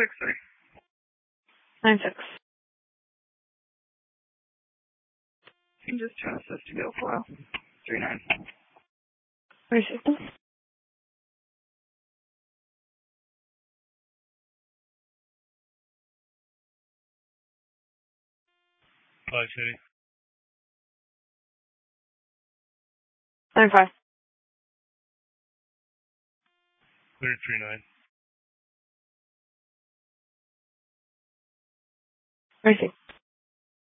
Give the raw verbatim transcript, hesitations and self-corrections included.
six three. Nine six. You can just trust us to go for three nine. Three six. Five city. Nine five. Clear three nine. Three six.